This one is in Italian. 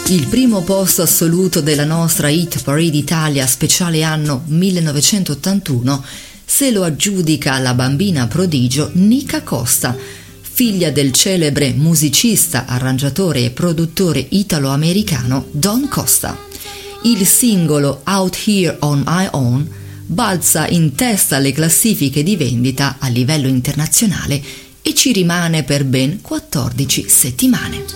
Il primo posto assoluto della nostra Hit Parade Italia speciale anno 1981 se lo aggiudica la bambina prodigio Nica Costa, figlia del celebre musicista, arrangiatore e produttore italo-americano Don Costa. Il singolo Out Here on My Own balza in testa alle classifiche di vendita a livello internazionale e ci rimane per ben 14 settimane.